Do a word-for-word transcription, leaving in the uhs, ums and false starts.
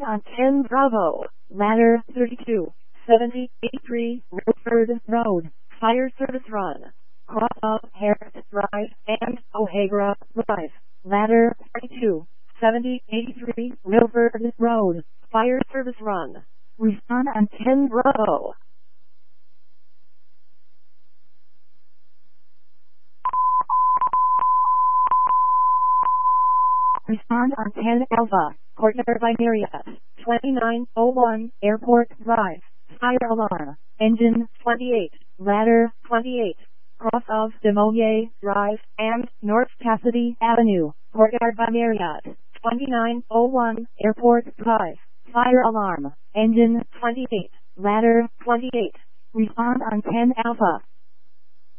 on ten Bravo, ladder thirty-two, seventy eighty-three, Milford Road, fire service run. Cross of Harris Drive and O'Hara Drive, ladder thirty-two, seventy eighty-three, Milford Road, fire service run. Respond on ten Bravo. Respond on ten Alpha, Courtyard by Marriott, twenty-nine oh one, Airport Drive, fire alarm, engine twenty-eight, ladder twenty-eight, cross of Demounier Drive and North Cassidy Avenue, Courtyard by Marriott, twenty-nine oh one, Airport Drive, fire alarm, engine twenty-eight, ladder twenty-eight. Respond on ten Alpha.